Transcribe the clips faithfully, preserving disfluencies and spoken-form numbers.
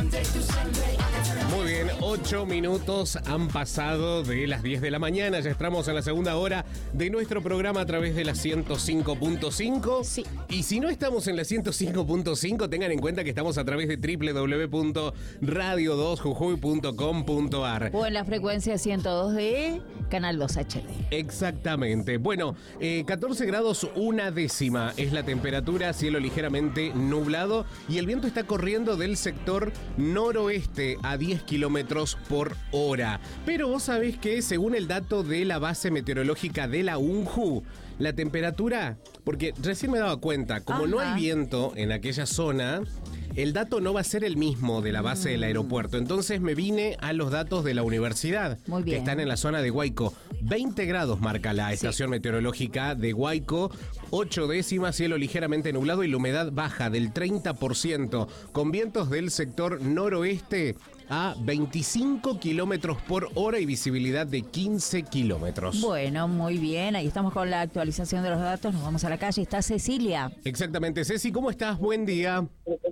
Muy bien, ocho minutos han pasado de las diez de la mañana. Ya estamos en la segunda hora de nuestro programa a través de la ciento cinco punto cinco. Sí. Y si no estamos en la ciento cinco punto cinco, tengan en cuenta que estamos a través de doble u doble u doble u punto radio dos jujuy punto com punto a r. O en la frecuencia ciento dos de Canal dos H D. Exactamente. Bueno, eh, catorce grados una décima es la temperatura, cielo ligeramente nublado y el viento está corriendo del sector noroeste a diez kilómetros por hora. Pero vos sabés que según el dato de la base meteorológica de la UNJU, la temperatura, porque recién me daba cuenta, como Ajá. no hay viento en aquella zona, el dato no va a ser el mismo de la base mm. del aeropuerto. Entonces me vine a los datos de la universidad, Muy bien. que están en la zona de Huayco. veinte grados marca la estación sí. meteorológica de Huayco, ocho décimas, cielo ligeramente nublado y la humedad baja del treinta por ciento, con vientos del sector noroeste a veinticinco kilómetros por hora y visibilidad de quince kilómetros. Bueno, muy bien, ahí estamos con la actualización de los datos, nos vamos a la calle, está Cecilia. Exactamente, Ceci, ¿cómo estás? Buen día.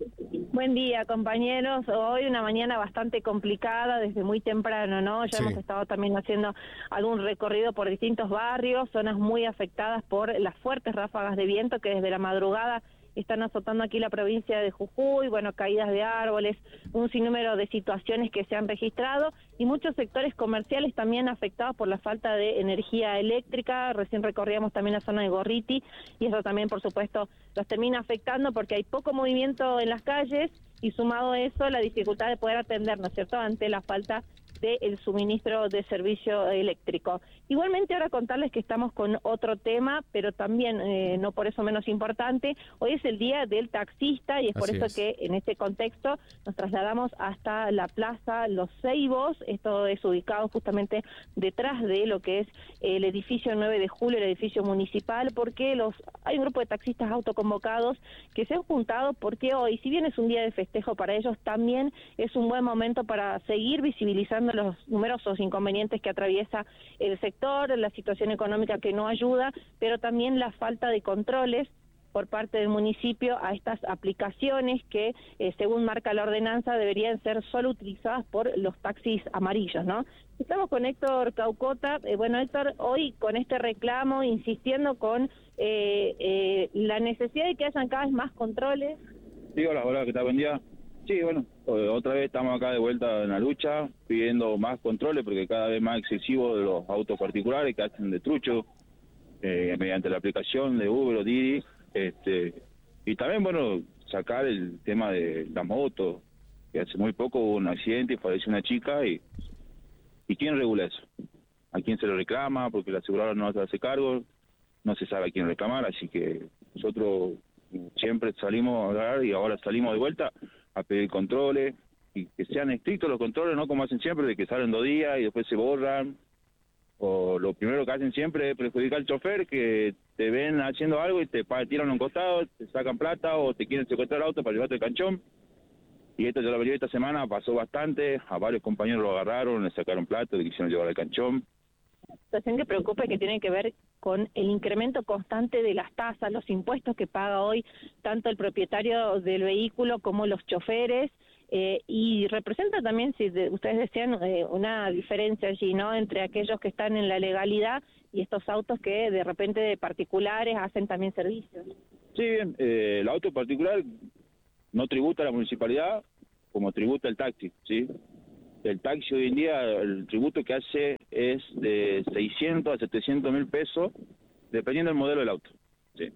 Buen día, compañeros. Hoy una mañana bastante complicada desde muy temprano, ¿no? Ya sí. hemos estado también haciendo algún recorrido por distintos barrios, zonas muy afectadas por las fuertes ráfagas de viento que desde la madrugada están azotando aquí la provincia de Jujuy, bueno, caídas de árboles, un sinnúmero de situaciones que se han registrado y muchos sectores comerciales también afectados por la falta de energía eléctrica. Recién recorríamos también la zona de Gorriti y eso también, por supuesto, los termina afectando porque hay poco movimiento en las calles y sumado a eso la dificultad de poder atender, ¿no es cierto?, ante la falta del suministro de servicio eléctrico. Igualmente ahora contarles que estamos con otro tema, pero también eh, no por eso menos importante. Hoy es el día del taxista y es por Así eso es. que en este contexto nos trasladamos hasta la plaza Los Ceibos. Esto es ubicado justamente detrás de lo que es el edificio nueve de julio, el edificio municipal, porque los hay un grupo de taxistas autoconvocados que se han juntado porque hoy, si bien es un día de festejo para ellos, también es un buen momento para seguir visibilizando los numerosos inconvenientes que atraviesa el sector, la situación económica que no ayuda, pero también la falta de controles por parte del municipio a estas aplicaciones que, eh, según marca la ordenanza, deberían ser solo utilizadas por los taxis amarillos, ¿no? Estamos con Héctor Caucota. Eh, bueno, Héctor, hoy con este reclamo, insistiendo con eh, eh, la necesidad de que hayan cada vez más controles. Sí, hola, hola, ¿qué tal? Buen día. Sí, bueno, otra vez estamos acá de vuelta en la lucha, pidiendo más controles porque cada vez más excesivo de los autos particulares que hacen de trucho eh, mediante la aplicación de Uber o Didi, este, y también, bueno, sacar el tema de la moto, que hace muy poco hubo un accidente y falleció una chica, y ¿y quién regula eso? ¿A quién se lo reclama? Porque la aseguradora no se hace cargo, no se sabe a quién reclamar, así que nosotros siempre salimos a hablar y ahora salimos de vuelta a pedir controles y que sean estrictos los controles, no como hacen siempre, de que salen dos días y después se borran, o lo primero que hacen siempre es perjudicar al chofer, que te ven haciendo algo y te tiran a un costado, te sacan plata o te quieren secuestrar el auto para llevarte el canchón. Y esto ya lo vi esta semana, pasó bastante, a varios compañeros lo agarraron, le sacaron plata, le quisieron llevar al canchón. Situación que preocupa y que tiene que ver con el incremento constante de las tasas, los impuestos que paga hoy tanto el propietario del vehículo como los choferes, eh, y representa también, si de, ustedes desean, eh, una diferencia allí, ¿no?, entre aquellos que están en la legalidad y estos autos que de repente de particulares hacen también servicios. Sí, bien, eh, el auto particular no tributa a la municipalidad como tributa el taxi, ¿sí? El taxi hoy en día, el tributo que hace es de seiscientos a setecientos mil pesos, dependiendo del modelo del auto, ¿sí?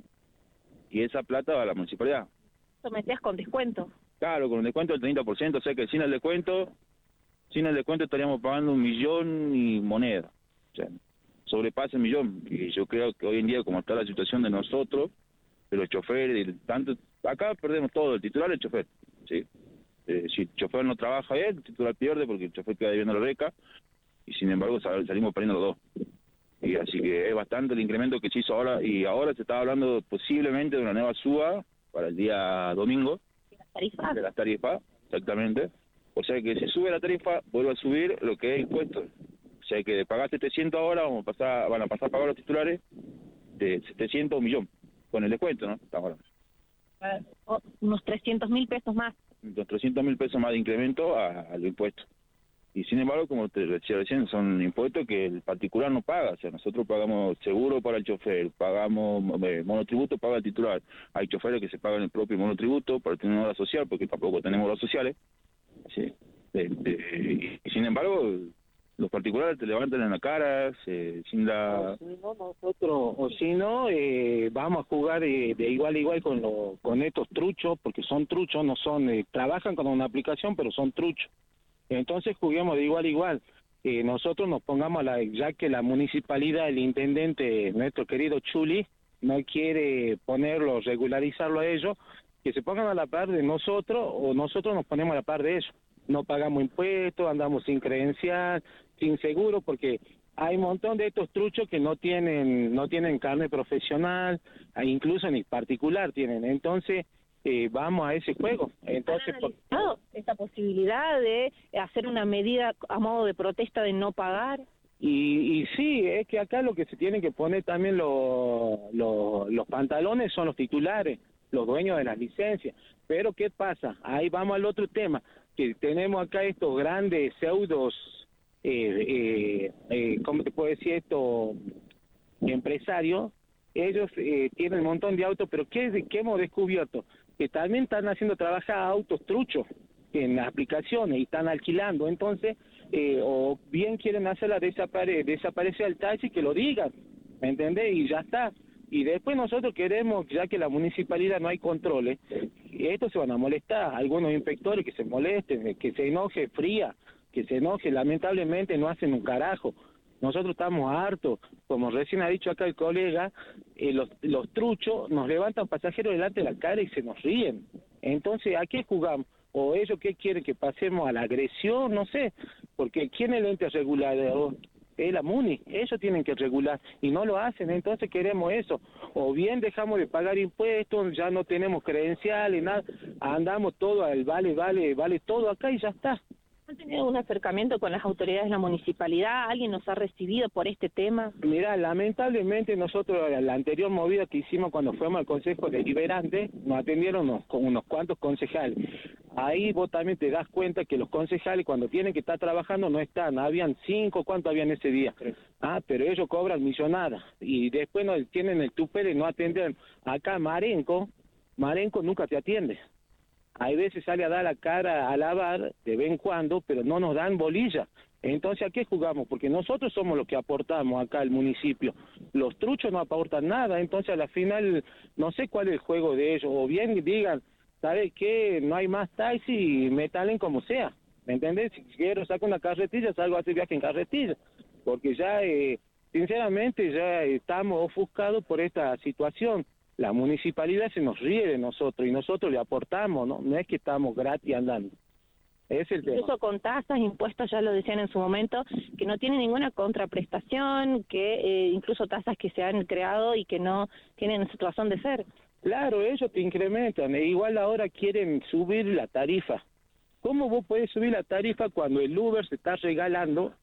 Y esa plata va a la municipalidad. ¿Eso metías con descuento? Claro, con un descuento del treinta por ciento, o sea que sin el descuento, sin el descuento estaríamos pagando un millón y moneda, o sea, sobrepasa el millón. Y yo creo que hoy en día, como está la situación de nosotros, de los choferes, de tanto, acá perdemos todo, el titular es el chofer, ¿sí? Eh, si el chofer no trabaja bien, el titular pierde porque el chofer queda debiendo la beca, y sin embargo sal, salimos perdiendo los dos. Y así que es bastante el incremento que se hizo ahora, y ahora se está hablando posiblemente de una nueva suba para el día domingo. ¿De las tarifas? De las tarifas, exactamente. O sea que si sube la tarifa, vuelve a subir lo que es impuesto. O sea que de pagar setecientos ahora, vamos a pasar, van a pasar a pagar los titulares de setecientos a un millón, con el descuento, ¿no? Estamos hablando. Uh, unos trescientos mil pesos más. los trescientos mil pesos más de incremento a, a los impuestos. Y sin embargo, como te decía recién, son impuestos que el particular no paga. O sea, nosotros pagamos seguro para el chofer, pagamos eh, monotributo, paga el titular. Hay choferes que se pagan el propio monotributo para tener obra social, porque tampoco tenemos obras sociales. Sí. Eh, eh, y sin embargo, los particulares te levantan en la cara, se, sin la... O si no, nosotros, o si no, eh, vamos a jugar de, de igual a igual con, lo, con estos truchos, porque son truchos, no son, eh, trabajan con una aplicación, pero son truchos. Entonces juguemos de igual a igual. Eh, nosotros nos pongamos, a la, ya que la municipalidad, el intendente, nuestro querido Chuli, no quiere ponerlo, regularizarlo a ellos, que se pongan a la par de nosotros o nosotros nos ponemos a la par de ellos. No pagamos impuestos, andamos sin credencial, sin seguro, porque hay un montón de estos truchos que no tienen no tienen carne profesional, incluso ni particular tienen. Entonces, eh, vamos a ese juego. Entonces, ¿Han analizado esta posibilidad de hacer una medida a modo de protesta de no pagar? Y, y sí, es que acá lo que se tienen que poner también lo, lo, los pantalones son los titulares, los dueños de las licencias. Pero ¿qué pasa? Ahí vamos al otro tema, que tenemos acá estos grandes pseudos, eh, eh, eh, ¿cómo te puedo decir esto? Empresarios. Ellos eh, tienen un montón de autos, pero ¿qué, qué hemos descubierto? Que también están haciendo trabajar a autos truchos en las aplicaciones y están alquilando. Entonces, eh, o bien quieren hacerla desapare desaparecer al taxi, que lo digan, ¿me entendés? Y ya está. Y después nosotros queremos, ya que la municipalidad no hay controles, estos se van a molestar, algunos inspectores que se molesten, que se enoje fría, que se enoje, lamentablemente no hacen un carajo. Nosotros estamos hartos, como recién ha dicho acá el colega, eh, los, los truchos nos levantan pasajeros delante de la cara y se nos ríen. Entonces, ¿a qué jugamos? ¿O ellos qué quieren, que pasemos a la agresión? No sé, porque ¿quién es el ente regulador? Es la MUNI, ellos tienen que regular y no lo hacen, entonces queremos eso. O bien dejamos de pagar impuestos, ya no tenemos credenciales, nada, andamos todo al vale, vale, vale todo acá y ya está. ¿Han tenido un acercamiento con las autoridades de la municipalidad? ¿Alguien nos ha recibido por este tema? Mira, lamentablemente nosotros, la anterior movida que hicimos cuando fuimos al Consejo Deliberante, nos atendieron unos, unos cuantos concejales. Ahí vos también te das cuenta que los concejales cuando tienen que estar trabajando no están. Habían cinco, ¿cuántos habían ese día? Ah, pero ellos cobran millonadas y después no tienen el tupere y no atenden. Acá Marenco, Marenco nunca te atiende. Hay veces sale a dar la cara a lavar de vez en cuando, pero no nos dan bolilla. Entonces, ¿a qué jugamos? Porque nosotros somos los que aportamos acá al municipio. Los truchos no aportan nada, entonces a la final no sé cuál es el juego de ellos. O bien digan, ¿sabes qué? No hay más taxi y me talen como sea. ¿Me entendés? Si quiero sacar una carretilla, salgo a hacer viaje en carretilla. Porque ya, eh, sinceramente, ya estamos ofuscados por esta situación. La municipalidad se nos ríe de nosotros y nosotros le aportamos, ¿no? No es que estamos gratis andando. Ese es el tema. Incluso con tasas, impuestos, ya lo decían en su momento, que no tienen ninguna contraprestación, que eh, incluso tasas que se han creado y que no tienen su razón de ser. Claro, ellos te incrementan, e igual ahora quieren subir la tarifa. ¿Cómo vos podés subir la tarifa cuando el Uber se está regalando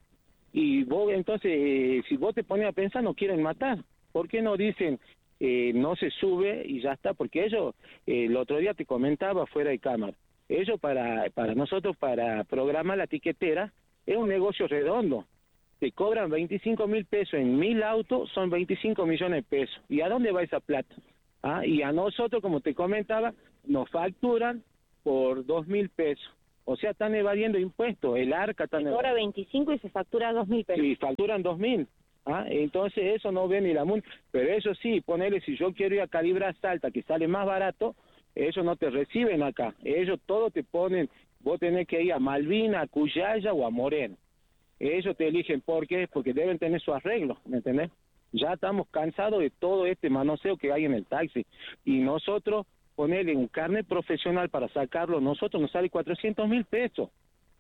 y vos entonces, eh, si vos te pones a pensar, no quieren matar? ¿Por qué no dicen... Eh, no se sube y ya está? Porque ellos, eh, el otro día te comentaba fuera de cámara, ellos para para nosotros, para programar la tiquetera, es un negocio redondo. Te cobran veinticinco mil pesos en mil autos, son veinticinco millones de pesos. ¿Y a dónde va esa plata? ¿Ah? Y a nosotros, como te comentaba, nos facturan por dos mil pesos. O sea, están evadiendo impuestos, el ARCA está... Se cobra veinticinco y se factura dos mil pesos. Y facturan dos mil. ¿Ah? Entonces eso no ve ni la MUNI, pero eso sí, ponele, si yo quiero ir a calibrar Salta, que sale más barato, ellos no te reciben acá, ellos todo te ponen, vos tenés que ir a Malvina, a Cuyaya o a Moreno, ellos te eligen. ¿Por qué? Porque deben tener su arreglo, ¿me entendés? Ya estamos cansados de todo este manoseo que hay en el taxi, y nosotros ponerle un carnet profesional para sacarlo, nosotros nos sale cuatrocientos mil pesos,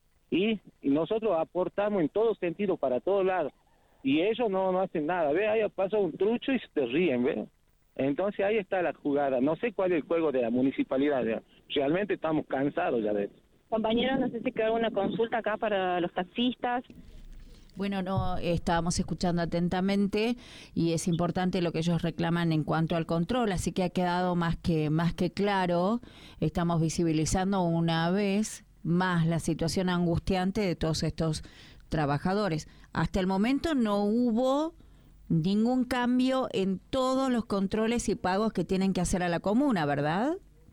y, y nosotros aportamos en todo sentido, para todos lados. Y ellos no, no hacen nada, ve, ahí pasa un trucho y se te ríen, ve. Entonces ahí está la jugada. No sé cuál es el juego de la municipalidad, ya. Realmente estamos cansados ya de eso. Compañeros, no sé si queda una consulta acá para los taxistas. Bueno, no, estábamos escuchando atentamente y es importante lo que ellos reclaman en cuanto al control, así que ha quedado más que más que claro. Estamos visibilizando una vez más la situación angustiante de todos estos trabajadores. Hasta el momento no hubo ningún cambio en todos los controles y pagos que tienen que hacer a la comuna, ¿verdad?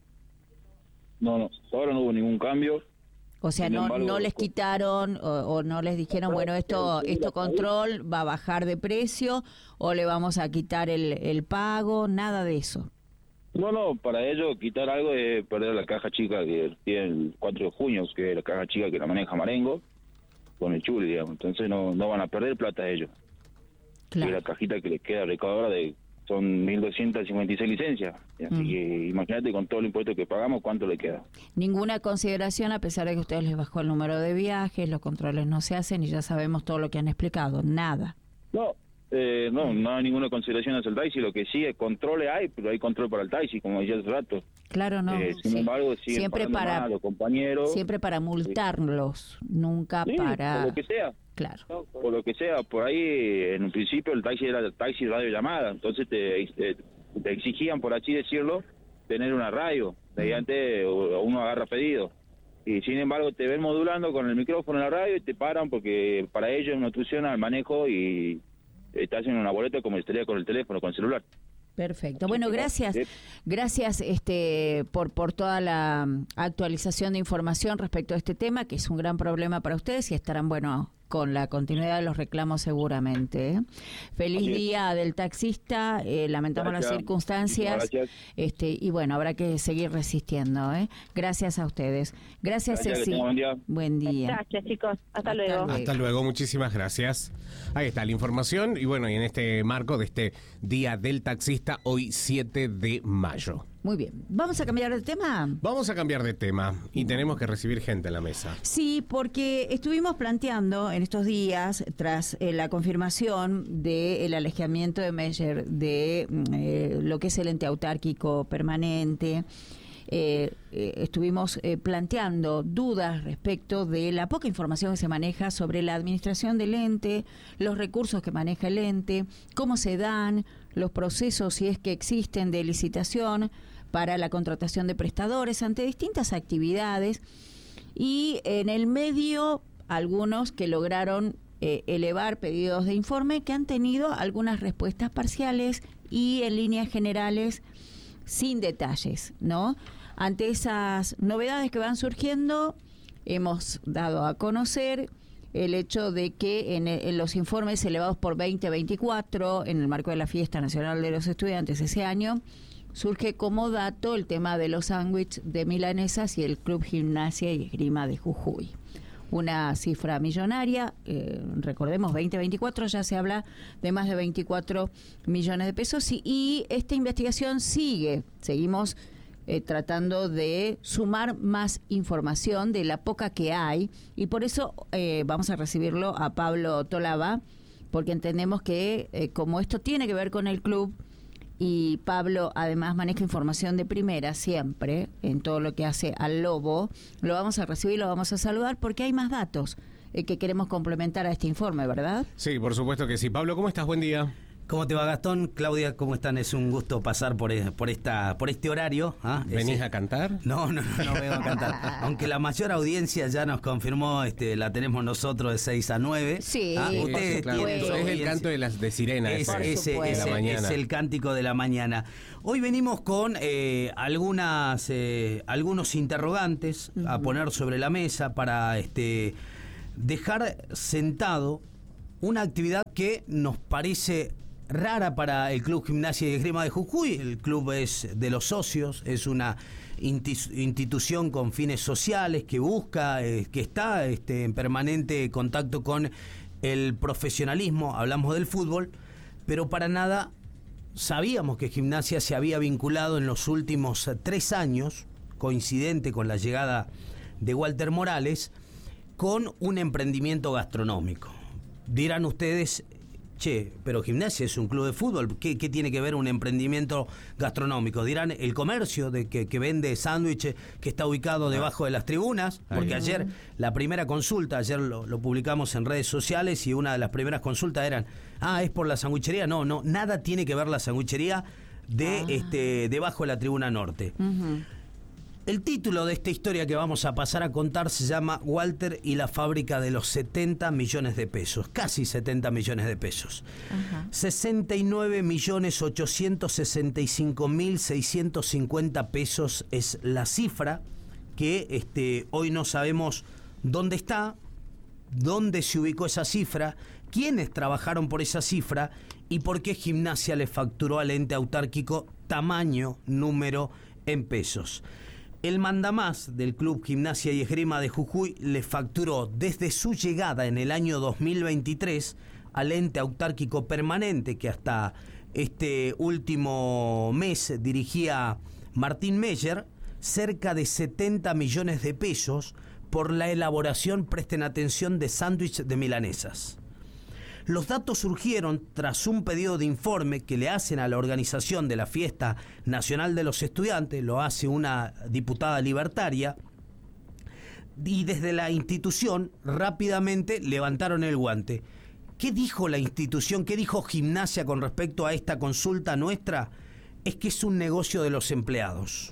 No, no, ahora no hubo ningún cambio. O sea, no, embargo, no les quitaron o, o no les dijeron, bueno, esto esto control va a bajar de precio o le vamos a quitar el, el pago, nada de eso. No, no, para ellos quitar algo es perder la caja chica que tiene el cuatro de junio, que es la caja chica que la maneja Marengo, con el Chuli, digamos. Entonces no no van a perder plata ellos. Claro. Y la cajita que les queda recaudadora de son mil doscientas cincuenta y seis licencias. Así mm. que imagínate con todo el impuesto que pagamos, ¿cuánto le queda? Ninguna consideración, a pesar de que a ustedes les bajó el número de viajes, los controles no se hacen y ya sabemos todo lo que han explicado. Nada. No, eh, no, no hay ninguna consideración hacia el taxi. Lo que sí es controles hay, pero hay control para el taxi, como decía hace rato. Claro, no. Eh, sin sí. embargo, siguen siempre para más a los compañeros. Siempre para multarlos, sí. nunca sí, para... por lo que sea. Claro. No, por lo que sea, por ahí en un principio el taxi era el taxi radio llamada, entonces te, te, te exigían, por así decirlo, tener una radio, mediante uno agarra pedido. Y sin embargo te ven modulando con el micrófono en la radio y te paran porque para ellos es una obstrucción al manejo y te hacen una boleta como estaría con el teléfono, con el celular. Perfecto. Bueno, gracias. Gracias este por por toda la actualización de información respecto a este tema, que es un gran problema para ustedes y estarán, bueno, con la continuidad de los reclamos seguramente. ¿eh? Feliz día del taxista, eh, lamentamos gracias. Las circunstancias este y bueno, habrá que seguir resistiendo. ¿eh? Gracias a ustedes. Gracias, gracias Ceci. Buen día. Buen día. Gracias, chicos. Hasta, Hasta luego. luego. Hasta luego, muchísimas gracias. Ahí está la información y bueno, y en este marco de este Día del Taxista, hoy siete de mayo. Muy bien. ¿Vamos a cambiar de tema? Vamos a cambiar de tema y tenemos que recibir gente en la mesa. Sí, porque estuvimos planteando en estos días, tras eh, la confirmación del alejamiento de Meyer de eh, lo que es el ente autárquico permanente, eh, eh, estuvimos eh, planteando dudas respecto de la poca información que se maneja sobre la administración del ente, los recursos que maneja el ente, cómo se dan los procesos, si es que existen, de licitación para la contratación de prestadores ante distintas actividades y en el medio algunos que lograron eh, elevar pedidos de informe que han tenido algunas respuestas parciales y en líneas generales sin detalles, ¿no? Ante esas novedades que van surgiendo, hemos dado a conocer el hecho de que en, en los informes elevados por veinte veinticuatro, en el marco de la Fiesta Nacional de los Estudiantes ese año, surge como dato el tema de los sándwiches de milanesas y el Club Gimnasia y Esgrima de Jujuy. Una cifra millonaria, eh, recordemos, veinte veinticuatro ya se habla de más de veinticuatro millones de pesos y, y esta investigación sigue, seguimos eh, tratando de sumar más información de la poca que hay y por eso eh, vamos a recibirlo a Pablo Tolaba, porque entendemos que eh, como esto tiene que ver con el club, y Pablo además maneja información de primera siempre en todo lo que hace al Lobo, lo vamos a recibir, lo vamos a saludar porque hay más datos eh, que queremos complementar a este informe, ¿verdad? Sí, por supuesto que sí. Pablo, ¿cómo estás? Buen día. ¿Cómo te va, Gastón? Claudia, ¿cómo están? Es un gusto pasar por por esta por este horario. ¿Ah? ¿Venís Ese... a cantar? No, no, no, no vengo a cantar. Aunque la mayor audiencia ya nos confirmó, este, la tenemos nosotros de seis a nueve. Sí. ¿Ah? Ustedes claro, tienen es el canto de las de sirena. Es, ese, ese, de ese, la mañana. Es el cántico de la mañana. Hoy venimos con eh, algunas eh, algunos interrogantes uh-huh. a poner sobre la mesa para este dejar sentado una actividad que nos parece rara para el Club Gimnasia y Esgrima de Jujuy. El club es de los socios, es una institución con fines sociales que busca, eh, que está este, en permanente contacto con el profesionalismo, hablamos del fútbol, pero para nada sabíamos que Gimnasia se había vinculado en los últimos tres años, coincidente con la llegada de Walter Morales, con un emprendimiento gastronómico. Dirán ustedes, che, pero Gimnasia es un club de fútbol, ¿qué, qué tiene que ver un emprendimiento gastronómico? Dirán, el comercio de que, que vende sándwiches, que está ubicado debajo de las tribunas, porque Ahí. ayer la primera consulta, ayer lo, lo publicamos en redes sociales y una de las primeras consultas eran, ah, ¿es por la sandwichería? No, no, nada tiene que ver la sandwichería de Ah. este debajo de la tribuna norte. Ujú. El título de esta historia que vamos a pasar a contar se llama Walter y la fábrica de los setenta millones de pesos, casi setenta millones de pesos. Ajá. sesenta y nueve millones ochocientos sesenta y cinco mil seiscientos cincuenta pesos es la cifra que este, hoy no sabemos dónde está, dónde se ubicó esa cifra, quiénes trabajaron por esa cifra y por qué Gimnasia le facturó al ente autárquico tamaño, número en pesos. El mandamás del Club Gimnasia y Esgrima de Jujuy le facturó desde su llegada en el año dos mil veintitrés al ente autárquico permanente que hasta este último mes dirigía Martín Meyer, cerca de setenta millones de pesos por la elaboración, presten atención, de sándwich de milanesas. Los datos surgieron tras un pedido de informe que le hacen a la organización de la Fiesta Nacional de los Estudiantes, lo hace una diputada libertaria, y desde la institución rápidamente levantaron el guante. ¿Qué dijo la institución? ¿Qué dijo Gimnasia con respecto a esta consulta nuestra? Es que es un negocio de los empleados.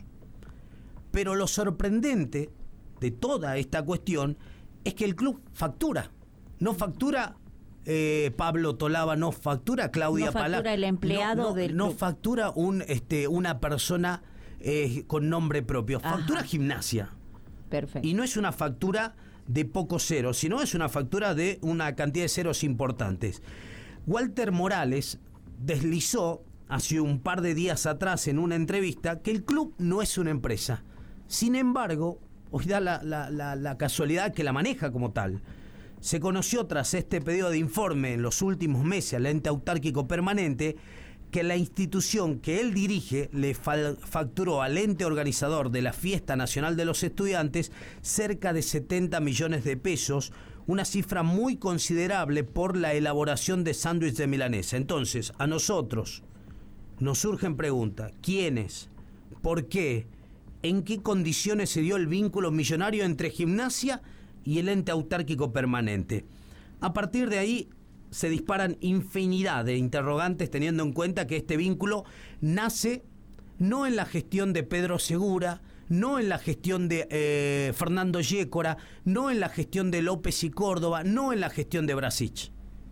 Pero lo sorprendente de toda esta cuestión es que el club factura. No factura eh, Pablo Tolaba, no factura Claudia No factura Palá. el empleado no, no, del no club. factura un, este, una persona eh, con nombre propio. Factura Ajá. Gimnasia. Perfecto. Y no es una factura de pocos ceros, sino es una factura de una cantidad de ceros importantes. Walter Morales deslizó hace un par de días atrás en una entrevista que el club no es una empresa. Sin embargo, hoy da la, la, la, la casualidad que la maneja como tal. Se conoció tras este pedido de informe en los últimos meses al ente autárquico permanente que la institución que él dirige le facturó al ente organizador de la Fiesta Nacional de los Estudiantes cerca de setenta millones de pesos, una cifra muy considerable por la elaboración de sándwich de milanesa. Entonces, a nosotros nos surgen preguntas: ¿quiénes? ¿Por qué? ¿En qué condiciones se dio el vínculo millonario entre Gimnasia y el ente autárquico permanente? A partir de ahí se disparan infinidad de interrogantes, teniendo en cuenta que este vínculo nace no en la gestión de Pedro Segura, no en la gestión de eh, Fernando Yécora, no en la gestión de López y Córdoba, no en la gestión de Brasich.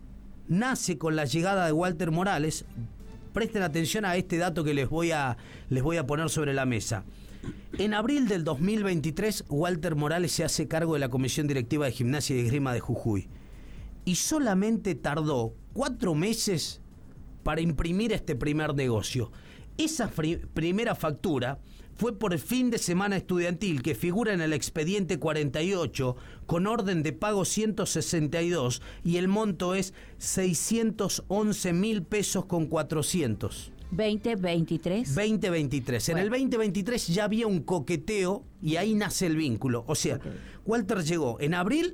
Nace con la llegada de Walter Morales. Presten atención a este dato que les voy a, les voy a poner sobre la mesa. En abril del dos mil veintitrés, Walter Morales se hace cargo de la comisión directiva de Gimnasia y Esgrima de Jujuy. Y solamente tardó cuatro meses para imprimir este primer negocio. Esa fri- primera factura fue por el fin de semana estudiantil que figura en el expediente cuarenta y ocho con orden de pago ciento sesenta y dos y el monto es seiscientos once mil pesos con cuatrocientos. veinte veintitrés. veinte veintitrés. En Bueno. el veinte veintitrés ya había un coqueteo y ahí nace el vínculo. O sea, Ok. Walter llegó en abril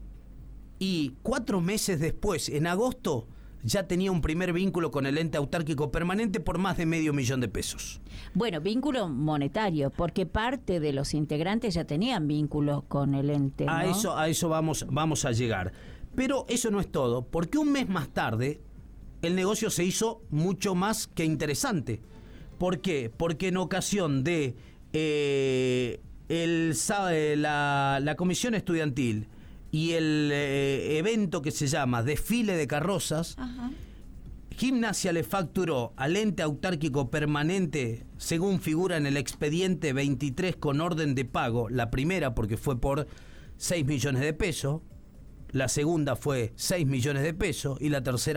y cuatro meses después, en agosto, ya tenía un primer vínculo con el ente autárquico permanente por más de medio millón de pesos. Bueno, vínculo monetario, porque parte de los integrantes ya tenían vínculos con el ente, ¿no? A eso, a eso vamos, vamos a llegar. Pero eso no es todo, porque un mes más tarde el negocio se hizo mucho más que interesante. ¿Por qué? Porque en ocasión de eh, el, la, la comisión estudiantil y el eh, evento que se llama Desfile de Carrozas, Ajá. Gimnasia le facturó al ente autárquico permanente, según figura en el expediente veintitrés con orden de pago, la primera porque fue por seis millones de pesos, la segunda fue seis millones de pesos y la tercera